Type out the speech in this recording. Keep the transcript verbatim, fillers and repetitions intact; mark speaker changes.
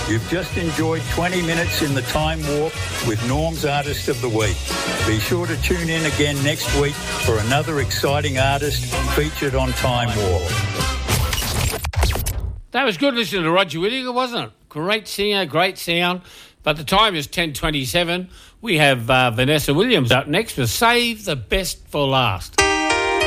Speaker 1: You've just enjoyed twenty minutes in the Time Warp with Norm's Artist of the Week. Be sure to tune in again next week for another exciting artist featured on Time Warp.
Speaker 2: That was good listening to Roger Whittaker, wasn't it? Great singer, great sound. But the time is ten twenty-seven. We have uh, Vanessa Williams up next with Save the Best for Last.